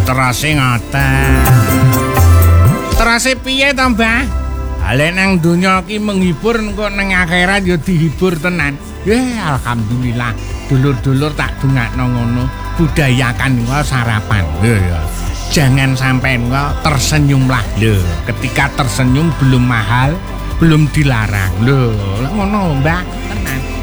terase ngoten. Terase piye to, Mbah? Ale nang donya iki menghibur kok nang akhirat ya dihibur tenan. Alhamdulillah. Dulur-dulur tak dongakno ngono, budayakan engko sarapan. Ya. Jangan sampai engko tersenyumlah. Lho, ketika tersenyum belum mahal, belum dilarang. Lho, ngono, Mbak. Tenan.